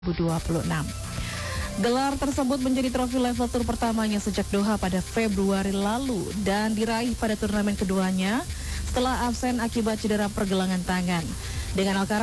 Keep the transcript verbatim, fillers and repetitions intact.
dua ribu dua puluh enam. Gelar tersebut menjadi trofi level tour pertamanya sejak Doha pada Februari lalu dan diraih pada turnamen keduanya setelah absen akibat cedera pergelangan tangan. Dengan Alcaraz